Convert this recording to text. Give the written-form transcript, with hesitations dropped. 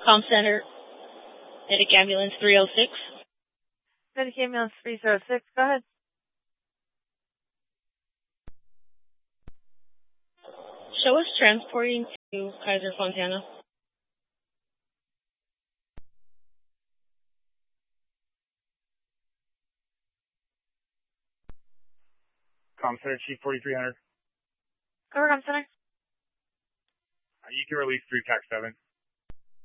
Com Center, Medic Ambulance 306. Medic Ambulance 306, go ahead. Show us transporting to Kaiser Fontana. Com Center, Chief 4300. Cover Com Center. You can release through TAC 7.